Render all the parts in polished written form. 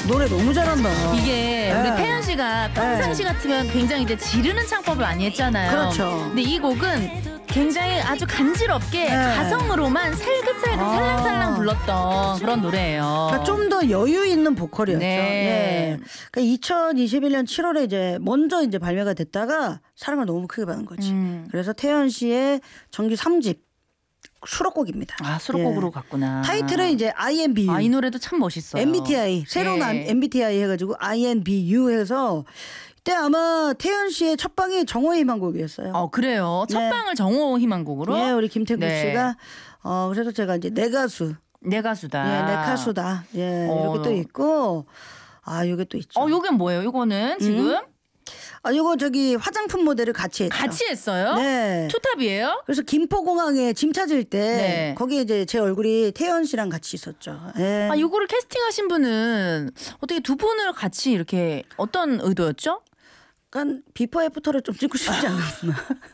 노래 너무 잘한다. 이게 우리 태연 씨가 평상시 같으면 굉장히 이제 지르는 창법을 많이 했잖아요. 그렇죠. 근데 이 곡은 굉장히 아주 간지럽게 가성으로만 살긋살긋 살랑살랑 불렀던 그런 노래예요. 그러니까 좀 더 여유 있는 보컬이었죠. 네. 예. 그러니까 2021년 7월에 이제 먼저 이제 발매가 됐다가 사랑을 너무 크게 받은 거지. 그래서 태연 씨의 정규 3집 수록곡입니다. 아, 수록곡으로 갔구나. 타이틀은 이제 INBU. 이 노래도 참 멋있어요. MBTI 새로운 MBTI 해가지고 INBU 해서 이때 아마 태연 씨의 첫 방이 정오의 희망곡이었어요. 그래요. 첫 방을 정오 희망곡으로. 예, 우리 김태구 씨가 그래서 제가 이제 내 가수. 내 가수다. 예, 내 가수다. 예, 이렇게 또 있고 요게 또 있죠. 요게 뭐예요? 요거는 지금 요거 저기 화장품 모델을 같이 했죠. 같이 했어요? 네. 투탑이에요? 그래서 김포공항에 짐 찾을 때 거기에 이제 제 얼굴이 태연 씨랑 같이 있었죠. 예. 요거를 캐스팅하신 분은 어떻게 두 분을 같이 이렇게 어떤 의도였죠? 약간 비포 애프터를 좀 찍고 싶지 않았나.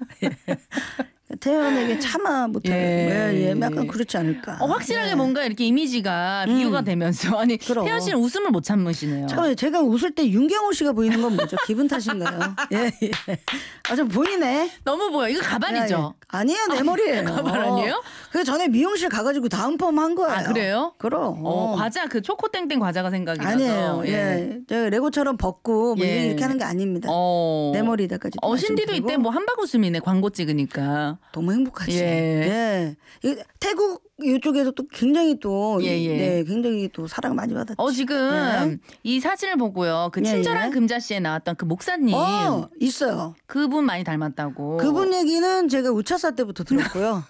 태연에게 차마 못해. 약간 그렇지 않을까. 확실하게 뭔가 이렇게 이미지가 비유가 되면서 태연 씨는 웃음을 못 참으시네요. 잠깐만요. 제가 웃을 때 윤경호 씨가 보이는 건 뭐죠? 기분 탓인가요? 예. 좀 보이네. 너무 보여. 이거 가발이죠? 아니에요. 내 머리예요. 가발 아니에요? 그 전에 미용실 가가지고 다음 펌 한 거예요. 그래요? 그럼. 과자 그 초코땡땡 과자가 생각이 나서. 아니에요. 예. 제가 레고처럼 벗고 이렇게 하는 게 아닙니다. 내 머리다까지. 신디도 이때 한바구음이네. 광고 찍으니까. 너무 행복하지. 예. 태국 이쪽에서 또 굉장히 또 굉장히 또 사랑을 많이 받았죠. 지금 이 사진을 보고요. 그 친절한 금자씨에 나왔던 그 목사님 있어요. 그분 많이 닮았다고. 그분 얘기는 제가 우차사 때부터 들었고요.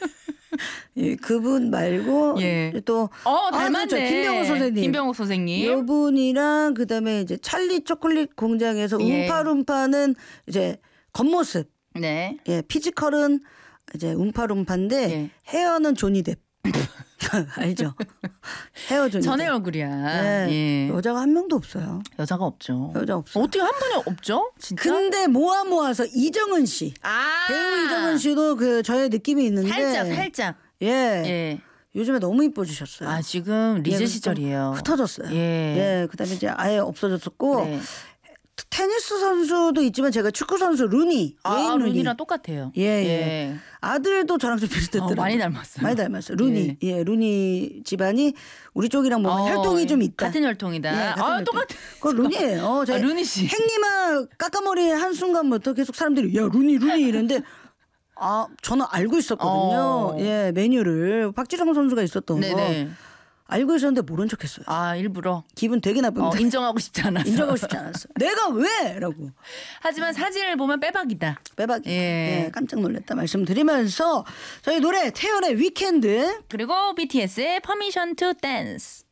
그분 말고 또 닮았네. 그렇죠. 김병옥 선생님. 이분이랑 그다음에 이제 찰리 초콜릿 공장에서 움파룸파는 이제 겉모습. 네. 피지컬은 이제 움파룸파인데 헤어는 조니뎁. 알죠? 헤어 조니뎁. 전의 얼굴이야. 여자가 한 명도 없어요. 여자가 없죠. 여자 없어요. 어떻게 한 분이 없죠? 진짜? 근데 모아서 이정은 씨. 배우 이정은 씨도 그 저의 느낌이 있는데 살짝. 요즘에 너무 이뻐지셨어요. 지금 리즈 시절이에요. 흩어졌어요. 그다음에 이제 아예 없어졌었고 테니스 선수도 있지만 제가 축구 선수 루니. 루니랑 똑같아요. 아들도 저랑 좀 비슷했더라고요. 많이 닮았어요. 많이 닮았어요. 루니. 루니 집안이 우리 쪽이랑 뭐 혈통이 좀 있다. 같은 혈통이다. 똑같아. 그건 루니예요. 루니 씨. 행님아 까까머리 한 순간부터 계속 사람들이 야 루니 이랬는데 저는 알고 있었거든요. 메뉴를 박지성 선수가 있었던 거. 알고 있었는데 모른 척했어요. 일부러. 기분 되게 나쁩니다. 인정하고 싶지 않았어. 내가 왜? 라고. 하지만 사진을 보면 빼박이다. 깜짝 놀랐다 말씀드리면서 저희 노래 태연의 위켄드 그리고 BTS의 Permission to Dance.